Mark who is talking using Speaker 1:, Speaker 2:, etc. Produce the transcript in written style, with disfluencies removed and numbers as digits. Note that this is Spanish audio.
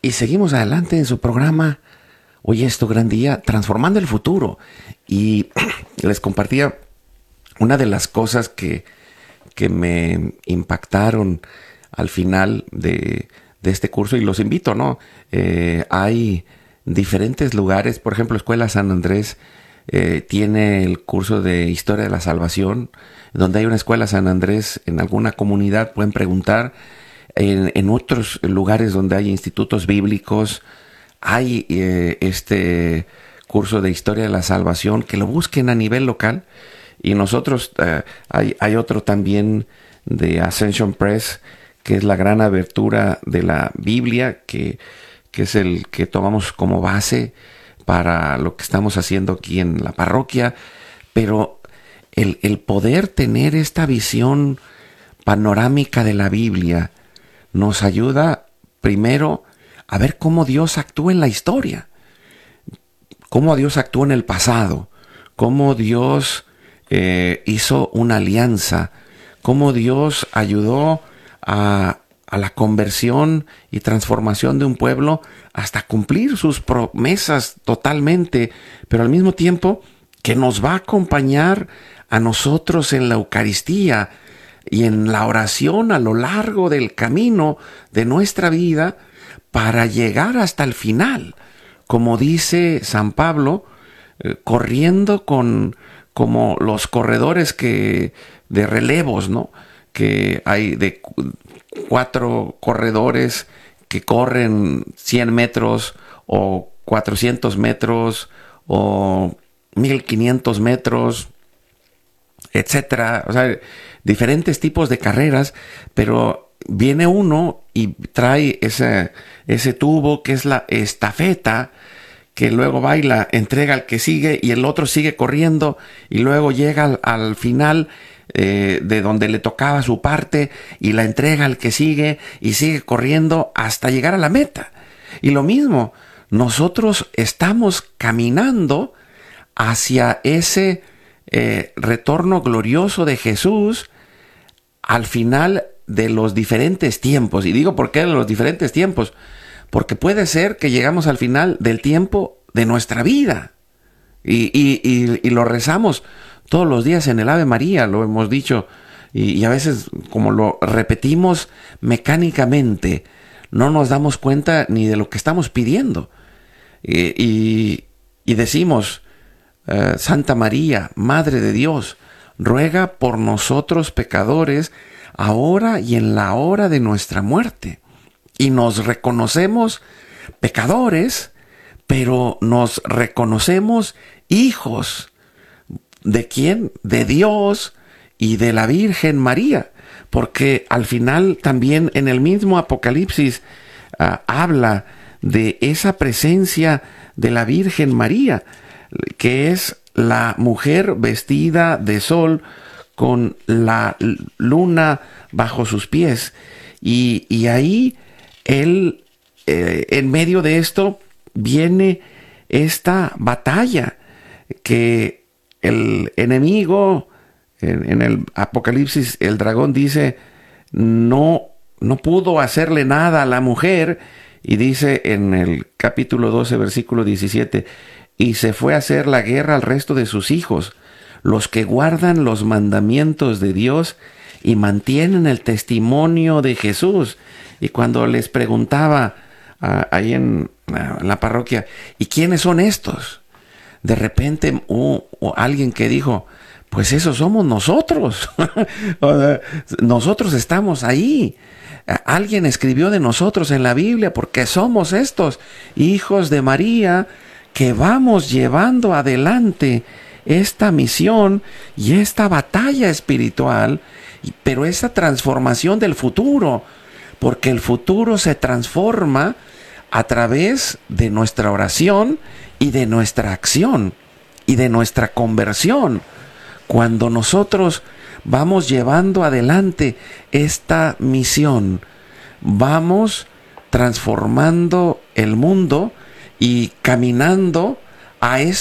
Speaker 1: Y seguimos adelante en su programa. Hoy es tu gran día, transformando el futuro. Y les compartía una de las cosas que me impactaron al final de este curso, y los invito, ¿no? Hay diferentes lugares, por ejemplo, Escuela San Andrés tiene el curso de Historia de la Salvación, donde hay una Escuela San Andrés en alguna comunidad, pueden preguntar. En otros lugares donde hay institutos bíblicos, hay este curso de Historia de la Salvación, que lo busquen a nivel local. Y nosotros, hay otro también de Ascension Press, que es la gran abertura de la Biblia, que es el que tomamos como base para lo que estamos haciendo aquí en la parroquia. Pero el poder tener esta visión panorámica de la Biblia nos ayuda primero a ver cómo Dios actúa en la historia, cómo Dios actuó en el pasado, cómo Dios hizo una alianza, cómo Dios ayudó a la conversión y transformación de un pueblo hasta cumplir sus promesas totalmente, pero al mismo tiempo que nos va a acompañar a nosotros en la Eucaristía y en la oración a lo largo del camino de nuestra vida para llegar hasta el final, como dice San Pablo, corriendo como los corredores de relevos, ¿no? Que hay de 4 corredores que corren 100 metros o 400 metros o 1500 metros, etcétera. O sea, diferentes tipos de carreras, pero viene uno y trae ese tubo que es la estafeta, que luego va y la entrega al que sigue, y el otro sigue corriendo y luego llega al final de donde le tocaba su parte y la entrega al que sigue y sigue corriendo hasta llegar a la meta. Y lo mismo, nosotros estamos caminando hacia ese retorno glorioso de Jesús al final de los diferentes tiempos. Y digo, ¿por qué de los diferentes tiempos? Porque puede ser que llegamos al final del tiempo de nuestra vida. Y lo rezamos todos los días en el Ave María, lo hemos dicho. Y a veces, como lo repetimos mecánicamente, no nos damos cuenta ni de lo que estamos pidiendo. Y decimos, Santa María, Madre de Dios, ruega por nosotros pecadores, ahora y en la hora de nuestra muerte. Y nos reconocemos pecadores, pero nos reconocemos hijos. ¿De quién? De Dios y de la Virgen María. Porque al final también en el mismo Apocalipsis habla de esa presencia de la Virgen María, que es la mujer vestida de sol con la luna bajo sus pies. Y ahí él, en medio de esto, viene esta batalla que el enemigo, en el Apocalipsis, el dragón dice, no pudo hacerle nada a la mujer, y dice en el capítulo 12, versículo 17, y se fue a hacer la guerra al resto de sus hijos, los que guardan los mandamientos de Dios y mantienen el testimonio de Jesús. Y cuando les preguntaba ahí en la parroquia, ¿y quiénes son estos? De repente alguien que dijo, pues esos somos nosotros. Nosotros estamos ahí. Alguien escribió de nosotros en la Biblia porque somos estos hijos de María que vamos llevando adelante esta misión y esta batalla espiritual, pero esa transformación del futuro, porque el futuro se transforma a través de nuestra oración y de nuestra acción y de nuestra conversión. Cuando nosotros vamos llevando adelante esta misión, vamos transformando el mundo y caminando a